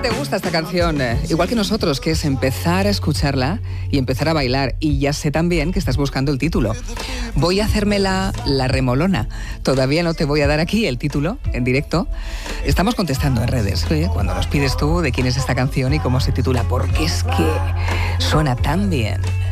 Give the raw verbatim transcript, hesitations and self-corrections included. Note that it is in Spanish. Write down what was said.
te gusta esta canción, eh, igual que nosotros, que es empezar a escucharla y empezar a bailar. Y ya sé también que estás buscando el título. Voy a hacerme la, la remolona. Todavía no te voy a dar aquí el título en directo. Estamos contestando en redes, ¿eh? Cuando nos pides tú de quién es esta canción y cómo se titula, porque es que suena tan bien.